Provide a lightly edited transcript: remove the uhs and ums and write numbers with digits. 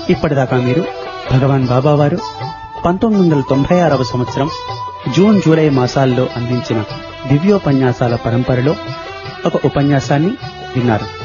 ఇప్పటిదాకా మీరు భగవాన్ బాబా వారు 1996వ సంవత్సరం జూన్ జూలై మాసాల్లో అందించిన దివ్యోపన్యాసాల పరంపరలో ఒక ఉపన్యాసాన్ని విన్నారు.